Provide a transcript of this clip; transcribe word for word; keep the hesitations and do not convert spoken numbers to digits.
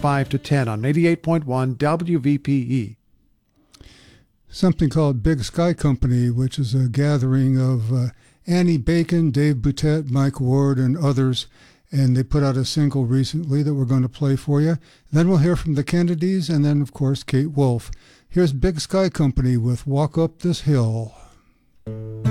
five to ten on eighty-eight point one W V P E. Something called Big Sky Company, which is a gathering of uh, Annie Bacon, Dave Boutet, Mike Ward, and others. And they put out a single recently that we're going to play for you. Then we'll hear from the Kennedys and then, of course, Kate Wolf. Here's Big Sky Company with Walk Up This Hill.